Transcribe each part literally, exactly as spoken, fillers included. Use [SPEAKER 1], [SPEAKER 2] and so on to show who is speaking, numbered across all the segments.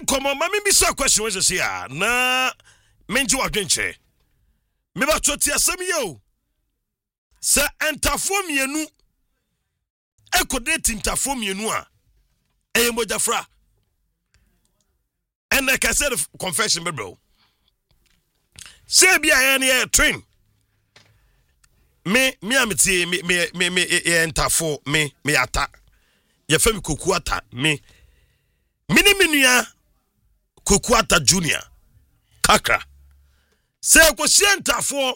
[SPEAKER 1] komo ma me bi so question we say ah na menji wa dwenche me ba choti asem ye o se entafo mienu ekodate ntafo mienu a eye mojafra and like I said confession bro say bia ya na train me me amiti me me me me entafo me me ata ye fami koku ata me mini minua koku ata junior kakra say ko entafo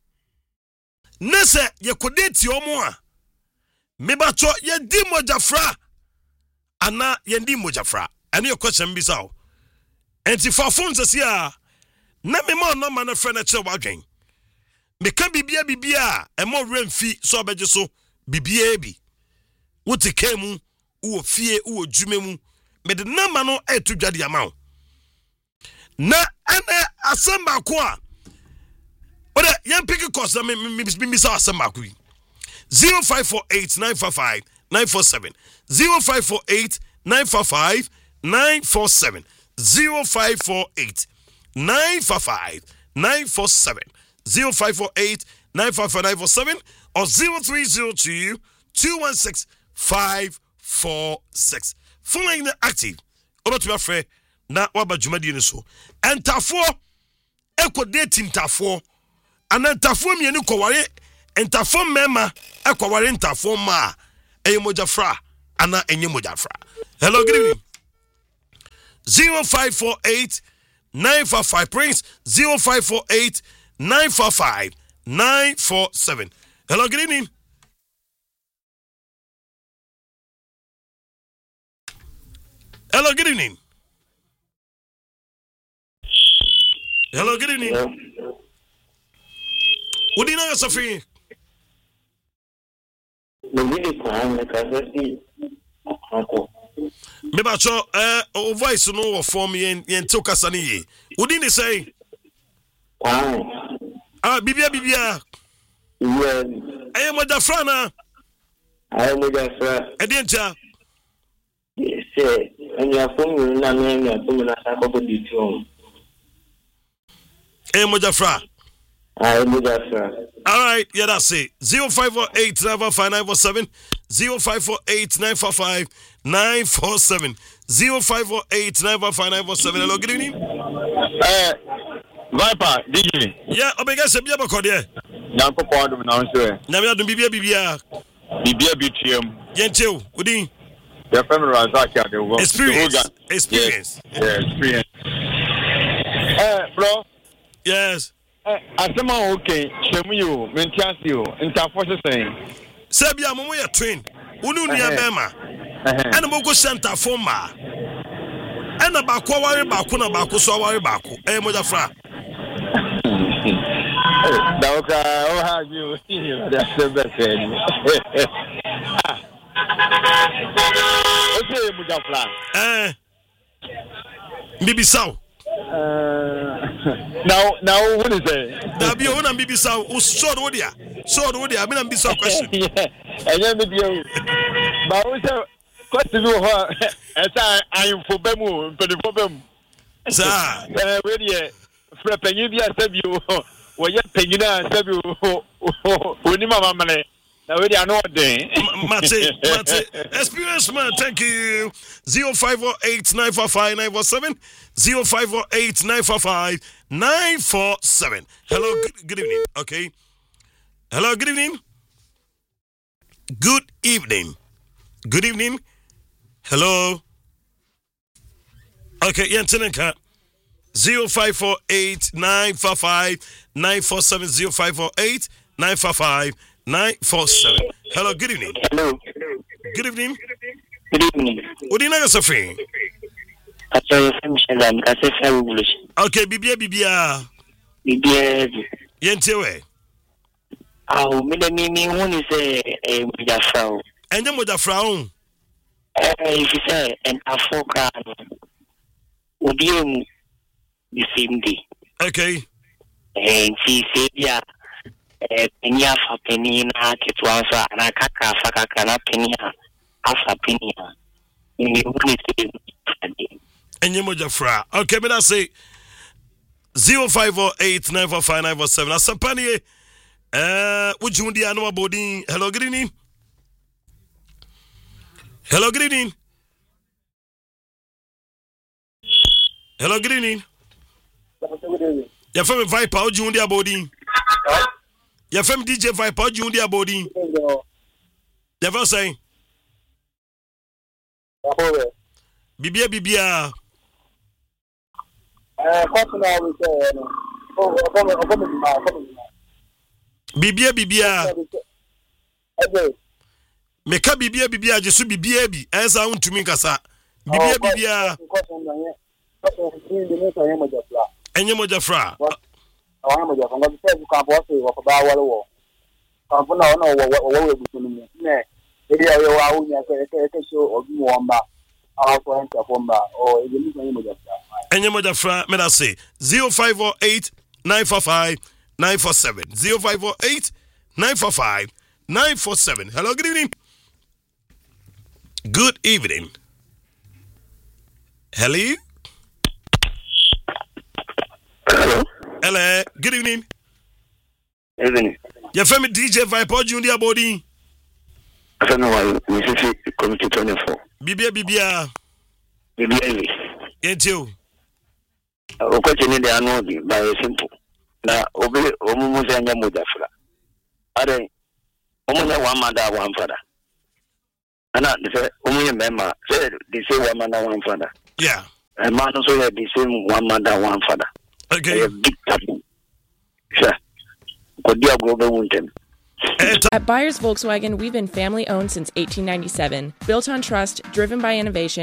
[SPEAKER 1] nese ye kodate omo a me ba cho ye di mojafra ana ye di mojafra ene your question bi sao enti for phones asia na me ma no ma na friend na che wadwen me ka bibia bibia e mo remfi so obeje so bibia bi wote kemu wo fie wo djume mu me de na ma no e to dwade ama na ene asamba ko a ode yan pick course me me me sa asamba ko zero five four eight nine five five nine four seven zero five four eight nine five five nine four seven zero five four eight nine five five nine four seven zero five four eight nine five five nine four seven or zero three zero two two one six five four six. Following the active, over to my friend, na waba jumadi ni so. And tafo, eko dating tafo, and then tafo mi enu koware, and tafo mema, eko ware tafo ma, enye mojafra, ana enye mojafra. Hello, good evening. zero five four eight nine five five Prince zero five four eight nine five five nine four seven. Hello, good evening. Hello, good evening. Hello, good evening. What do you know, Sophie? Meba cho eh o voice no form yen yen to kasani ye. Wodi ni say? Ah bibia bibia.
[SPEAKER 2] Yes.
[SPEAKER 1] Aye mo da frana.
[SPEAKER 2] Aye mo da fra.
[SPEAKER 1] E di ntia.
[SPEAKER 2] Yes, sir. And you are from na me na to na sa ko di tu.
[SPEAKER 1] Aye mo da fra.
[SPEAKER 2] Aye mo da fra.
[SPEAKER 1] All right, yeah, that's it. zero five four eight nine five five nine four seven zero five four eight nine five five nine four seven zero five four eight nine five five nine four seven. Hello, good evening.
[SPEAKER 3] Eh, Viper, D J.
[SPEAKER 1] Yeah, Omega se bia bako de.
[SPEAKER 3] Nyanko kwa adu na onse.
[SPEAKER 1] Na me adu bibia bibia.
[SPEAKER 3] Bibia bitiam.
[SPEAKER 1] Yentew, udin.
[SPEAKER 3] Ya family Razaki ade wo.
[SPEAKER 1] Experience. Experience.
[SPEAKER 3] Yeah, experience. Eh, bro.
[SPEAKER 1] Yes.
[SPEAKER 3] Eh, asema okay, shemu yo, mentiasi yo, ntafo se sen.
[SPEAKER 1] Se bia mo ye train. Unu nu ya bema.
[SPEAKER 3] Eh.
[SPEAKER 1] Ena mo go center for ma. Ena ba ko ware ba ko na ba ko so ware ba ko. Eh mo da fra.
[SPEAKER 3] Dauka, o ha you, that's the best thing. Okay, Mujafla.
[SPEAKER 1] Eh. Bibi saw.
[SPEAKER 3] Uh, now, now, what is it?
[SPEAKER 1] That be one and Bibi saw. O so do dia. So do dia. I mean, I'm be so question.
[SPEAKER 3] Yeah, and then video. But what's the question? You have, and I am for Bemu, for the problem.
[SPEAKER 1] Sir,
[SPEAKER 3] uh, where you for Penivia said you were yet Penina said you who knew my money. Now, we are not there.
[SPEAKER 1] Mate, Mate, experience man, thank you. zero five four eight nine five five nine four seven zero five four eight nine five five nine four seven. Hello, good, good evening. Okay. Hello, good evening. Good evening. Good evening. Hello. Okay, yeah, Tenenka. zero five four eight nine five five nine four seven zero five four eight nine five five nine four seven. Hello, good evening.
[SPEAKER 2] Hello.
[SPEAKER 1] Good evening.
[SPEAKER 2] Good evening.
[SPEAKER 1] What do you know, Sophie?
[SPEAKER 2] I saw you from Shalam. I said, English.
[SPEAKER 1] Okay, Bibia Bibia.
[SPEAKER 2] Bibia.
[SPEAKER 1] Yentewe.
[SPEAKER 2] Oh, me the me one is a Mujafra.
[SPEAKER 1] And then with the frown.
[SPEAKER 2] If you say an Afoka, would you the same day?
[SPEAKER 1] Okay.
[SPEAKER 2] And she said, yeah. Penia fa penina kitwanza na kaka fa kaka na penia afa penia ni wuni se
[SPEAKER 1] Enye moja fra. Okay, me that say zero five four eight nine four five nine four seven. Asapani eh would you ndi anoma boarding. Hello, good evening. Hello, good evening. Hello, good evening. Your family Viper, would you ndi boarding? Your family D J Viper, would you ndi boarding? Your first saying Bibia Bibia.
[SPEAKER 4] Eh, personal we say no. Oh, come on, come on, come on.
[SPEAKER 1] Bibia Bibia.
[SPEAKER 4] Okay.
[SPEAKER 1] Meka Bibia Bibia jesu Bibia bi. Ensa untumi kasa. Bibia Bibia. Enye moja fra.
[SPEAKER 4] Awana moja fra. Ngoja sasa kwa bosi wa kwa wale wo. Kampuni na wana wo wo wo busunu. Ne. Ili ya wa unya ke ke show obi womba. Awa kwa nta komba. Oh, ili ni moja fra.
[SPEAKER 1] Enye moja fra, me da say zero five four eight nine four five nine four seven. zero five four eight nine four five nine four seven. Hello, good evening. Good evening. Hello.
[SPEAKER 2] Hello.
[SPEAKER 1] Hello. Good evening.
[SPEAKER 2] Evening.
[SPEAKER 1] Your family D J Viper Junior Body.
[SPEAKER 2] I don't know why Mississippi Committee twenty-four.
[SPEAKER 1] Bibia Bibia.
[SPEAKER 2] Bibia.
[SPEAKER 1] Yes, you.
[SPEAKER 2] Okoche ni de anobi by simple. Na obi omumuze anya mojafra. Are omunya wa manda wa mfada. Ana de omunya mema say the same one manda one father.
[SPEAKER 1] Yeah.
[SPEAKER 2] And man also the same one manda one father.
[SPEAKER 1] Okay.
[SPEAKER 2] A big taboo. Sure. Kodia global wuntem.
[SPEAKER 5] At Buyers Volkswagen, we've been family owned since eighteen ninety-seven, built on trust, driven by innovation.